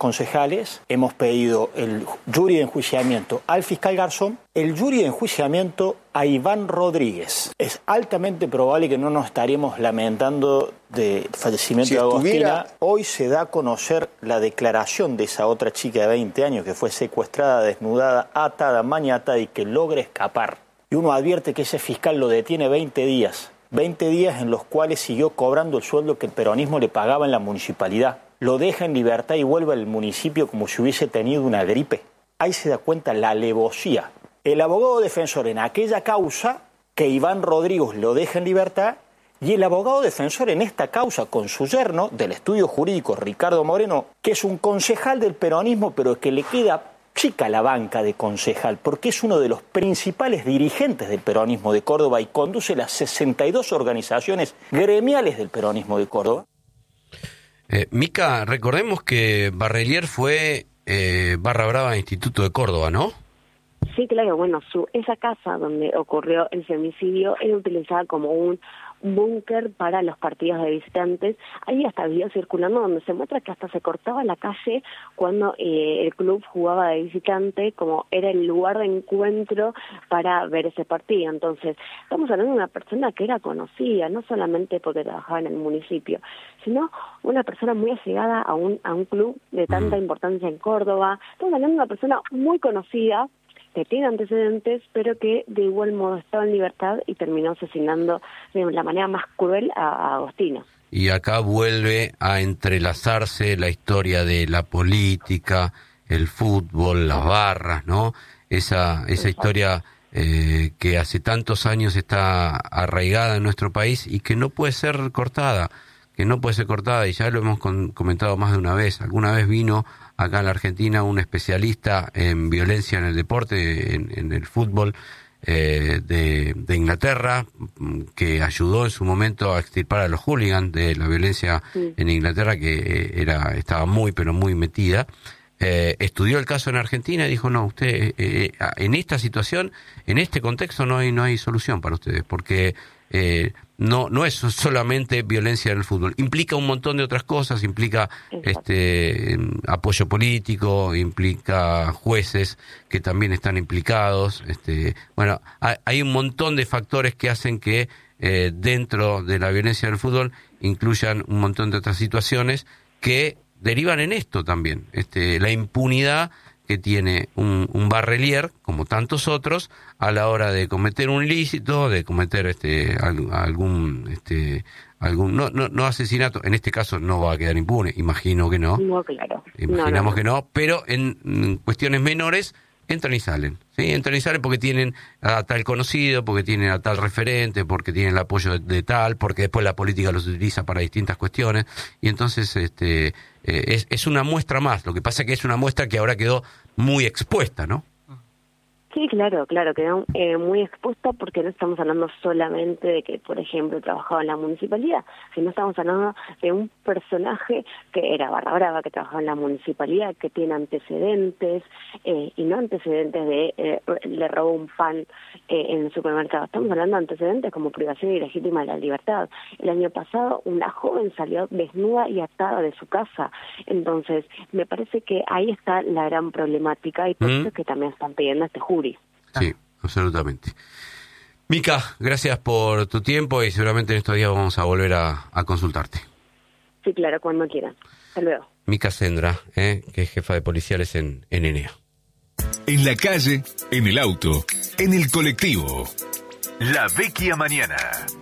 concejales, hemos pedido el jury de enjuiciamiento al fiscal Garzón, el jury de enjuiciamiento a Iván Rodríguez. Es altamente probable que no nos estaríamos lamentando del fallecimiento de Agostina. Hoy se da a conocer la declaración de esa otra chica de 20 años que fue secuestrada, desnudada, atada, maniatada y que logra escapar. Y uno advierte que ese fiscal lo detiene 20 días. 20 días en los cuales siguió cobrando el sueldo que el peronismo le pagaba en la municipalidad. Lo deja en libertad y vuelve al municipio como si hubiese tenido una gripe. Ahí se da cuenta la alevosía. El abogado defensor en aquella causa, que Iván Rodríguez lo deja en libertad, y el abogado defensor en esta causa con su yerno del estudio jurídico, Ricardo Moreno, que es un concejal del peronismo, pero que le queda chica la banca de concejal, porque es uno de los principales dirigentes del peronismo de Córdoba y conduce las 62 organizaciones gremiales del peronismo de Córdoba. Mica, recordemos que Barrelier fue barra brava del Instituto de Córdoba, ¿no? Sí, claro, bueno, esa casa donde ocurrió el femicidio era utilizada como un búnker para los partidos de visitantes. Hay hasta videos circulando donde se muestra que hasta se cortaba la calle cuando el club jugaba de visitante, como era el lugar de encuentro para ver ese partido. Entonces, estamos hablando de una persona que era conocida, no solamente porque trabajaba en el municipio, sino una persona muy allegada a un club de tanta importancia en Córdoba. Estamos hablando de una persona muy conocida, que tiene antecedentes, pero que de igual modo estaba en libertad y terminó asesinando de la manera más cruel a Agostina. Y acá vuelve a entrelazarse la historia de la política, el fútbol, las barras, ¿no? Esa historia que hace tantos años está arraigada en nuestro país y que no puede ser cortada, y ya lo hemos comentado más de una vez. Alguna vez vino acá en la Argentina un especialista en violencia en el deporte, en el fútbol de Inglaterra, que ayudó en su momento a extirpar a los hooligans de la violencia en Inglaterra, que estaba muy, pero muy metida. Estudió el caso en Argentina y dijo, no, usted en esta situación, en este contexto no hay solución para ustedes, porque no es solamente violencia en el fútbol, implica un montón de otras cosas, implica apoyo político, implica jueces que también están implicados, bueno, hay un montón de factores que hacen que dentro de la violencia del fútbol incluyan un montón de otras situaciones que derivan en esto también, la impunidad que tiene un Barrelier, como tantos otros, a la hora de cometer un ilícito, de cometer algún no asesinato. En este caso no va a quedar impune, imagino que no. No, claro. Imaginamos que no, pero en cuestiones menores entran y salen, ¿sí? Entran y salen porque tienen a tal conocido, porque tienen a tal referente, porque tienen el apoyo de tal, porque después la política los utiliza para distintas cuestiones, y entonces es una muestra más. Lo que pasa es que es una muestra que ahora quedó muy expuesta, ¿no? Sí, claro, quedó muy expuesta porque no estamos hablando solamente de que, por ejemplo, trabajaba en la municipalidad, sino estamos hablando de un personaje que era barra brava, que trabajaba en la municipalidad, que tiene antecedentes, y no antecedentes de le robó un pan en el supermercado. Estamos hablando de antecedentes como privación ilegítima de la libertad. El año pasado una joven salió desnuda y atada de su casa. Entonces, me parece que ahí está la gran problemática y por eso es que también están pidiendo este juicio. Sí, absolutamente. Mica, gracias por tu tiempo y seguramente en estos días vamos a volver a consultarte. Sí, claro, cuando quieran. Hasta luego. Mica Sendra, que es jefa de policiales en ENEA. En la calle, en el auto, en el colectivo. La Vecchia Mañana.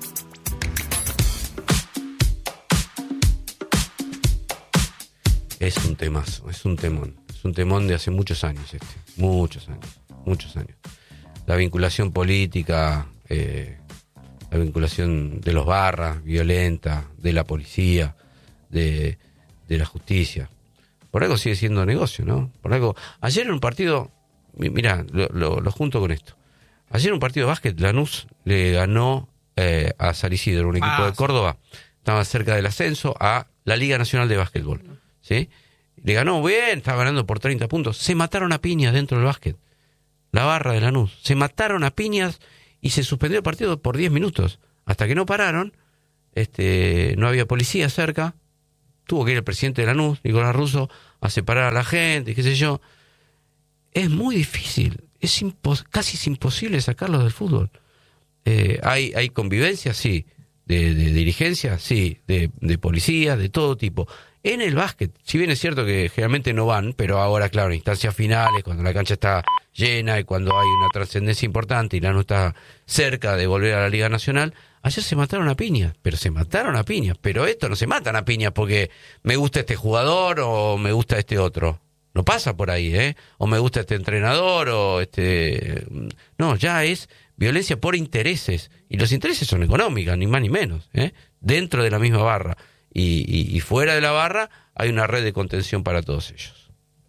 Es un temazo, es un temón de hace muchos años muchos años. La vinculación política, la vinculación de los barras, violenta, de la policía, de la justicia. Por algo sigue siendo negocio, ¿no? Por algo. Ayer en un partido, mira, lo junto con esto. Ayer en un partido de básquet, Lanús le ganó a San Isidro, un equipo de Córdoba. Estaba cerca del ascenso a la Liga Nacional de Básquetbol, ¿sí? Le ganó bien, estaba ganando por 30 puntos. Se mataron a piñas dentro del básquet. La barra de Lanús. Se mataron a piñas y se suspendió el partido por 10 minutos. Hasta que no pararon, no había policía cerca, tuvo que ir el presidente de Lanús, Nicolás Russo, a separar a la gente, qué sé yo. Es muy difícil, casi imposible sacarlos del fútbol. Hay convivencia, sí, de dirigencia, sí, de policía, de todo tipo. En el básquet, si bien es cierto que generalmente no van, pero ahora, claro, en instancias finales, cuando la cancha está llena y cuando hay una trascendencia importante y la no está cerca de volver a la Liga Nacional, ayer se mataron a piñas, pero esto no se matan a piñas porque me gusta este jugador o me gusta este otro. No pasa por ahí, o me gusta este entrenador o no, ya es violencia por intereses, y los intereses son económicos, ni más ni menos, dentro de la misma barra. Y fuera de la barra hay una red de contención para todos ellos.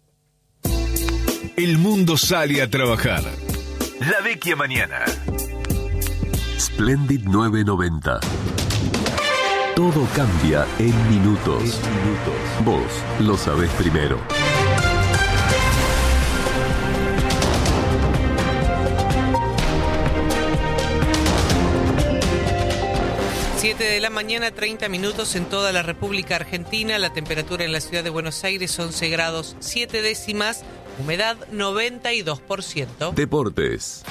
El mundo sale a trabajar. La Vecchia Mañana. Splendid 990. Todo cambia en minutos. Vos lo sabés primero. De la mañana, 30 minutos en toda la República Argentina. La temperatura en la ciudad de Buenos Aires, 11 grados 7 décimas, humedad 92%. Deportes.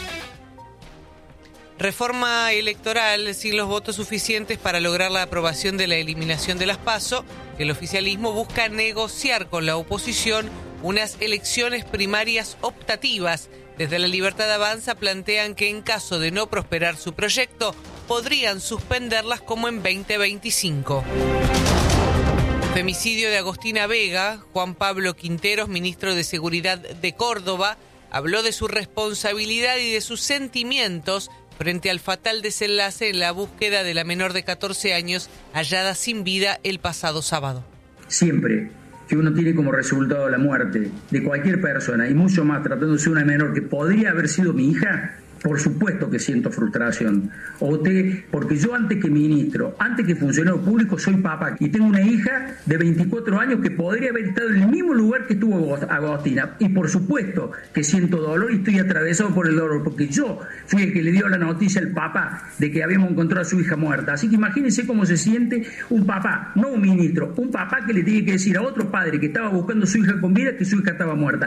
Reforma electoral sin los votos suficientes para lograr la aprobación de la eliminación de las PASO. El oficialismo busca negociar con la oposición unas elecciones primarias optativas. Desde La Libertad Avanza plantean que en caso de no prosperar su proyecto, podrían suspenderlas como en 2025. Femicidio de Agostina Vega. Juan Pablo Quinteros, ministro de Seguridad de Córdoba, habló de su responsabilidad y de sus sentimientos frente al fatal desenlace en la búsqueda de la menor de 14 años hallada sin vida el pasado sábado. Siempre que uno tiene como resultado la muerte de cualquier persona, y mucho más tratándose de una menor que podría haber sido mi hija, por supuesto que siento frustración. Porque yo, antes que ministro, antes que funcionario público, soy papá y tengo una hija de 24 años que podría haber estado en el mismo lugar que estuvo Agostina. Y por supuesto que siento dolor y estoy atravesado por el dolor, porque yo fui el que le dio la noticia al papá de que habíamos encontrado a su hija muerta. Así que imagínense cómo se siente un papá, no un ministro, un papá que le tiene que decir a otro padre que estaba buscando a su hija con vida que su hija estaba muerta.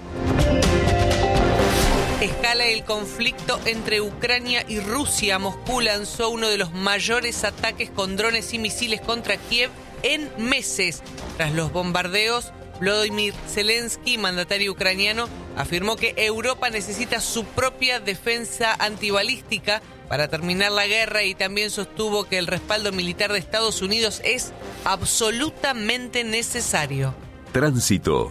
Escala el conflicto entre Ucrania y Rusia. Moscú lanzó uno de los mayores ataques con drones y misiles contra Kiev en meses. Tras los bombardeos, Volodymyr Zelensky, mandatario ucraniano, afirmó que Europa necesita su propia defensa antibalística para terminar la guerra, y también sostuvo que el respaldo militar de Estados Unidos es absolutamente necesario. Tránsito.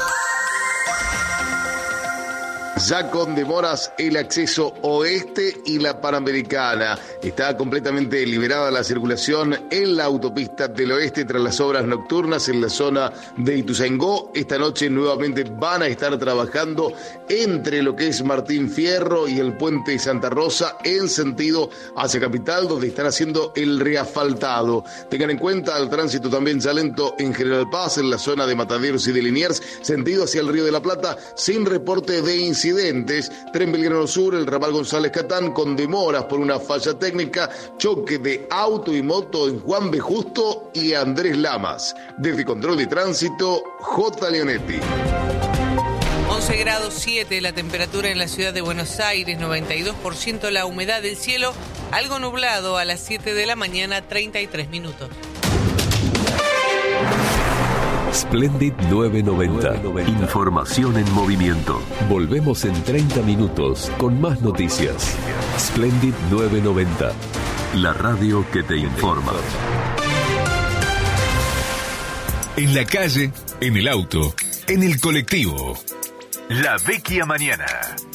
Ya con demoras el acceso oeste y la Panamericana. Está completamente liberada la circulación en la autopista del oeste tras las obras nocturnas en la zona de Ituzaingó. Esta noche nuevamente van a estar trabajando entre lo que es Martín Fierro y el puente Santa Rosa en sentido hacia Capital, donde están haciendo el reasfaltado. Tengan en cuenta el tránsito también ya lento en General Paz, en la zona de Mataderos y de Liniers, sentido hacia el Río de la Plata, sin reporte de incidentes. Tren Belgrano Sur, el ramal González Catán, con demoras por una falla técnica, choque de auto y moto en Juan B. Justo y Andrés Lamas. Desde Control de Tránsito, J. Leonetti. 11 grados 7 la temperatura en la ciudad de Buenos Aires, 92% la humedad del cielo, algo nublado a las 7 de la mañana, 33 minutos. Splendid 990. Información en movimiento. Volvemos en 30 minutos con más noticias. Splendid 990. La radio que te informa. En la calle, en el auto, en el colectivo. La Vecchia Mañana.